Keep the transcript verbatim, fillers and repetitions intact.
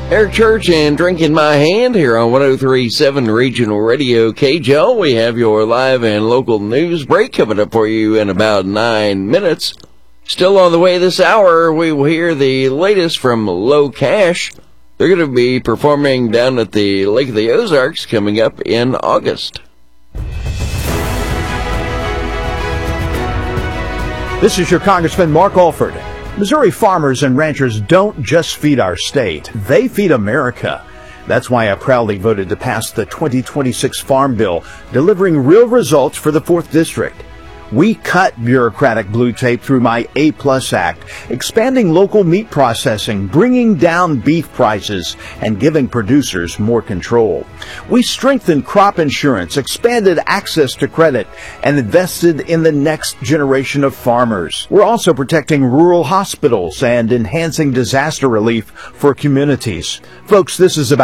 Eric Church and Drink in My Hand here on one oh three point seven Regional Radio K J L. We have your live and local news break coming up for you in about nine minutes. Still on the way this hour, we will hear the latest from Low Cash. They're going to be performing down at the Lake of the Ozarks coming up in August. This is your Congressman Mark Alford. Missouri farmers and ranchers don't just feed our state, they feed America. That's why I proudly voted to pass the twenty twenty-six Farm Bill, delivering real results for the fourth District. We cut bureaucratic blue tape through my A Plus Act, expanding local meat processing, bringing down beef prices, and giving producers more control. We strengthened crop insurance, expanded access to credit, and invested in the next generation of farmers. We're also protecting rural hospitals and enhancing disaster relief for communities. Folks, this is about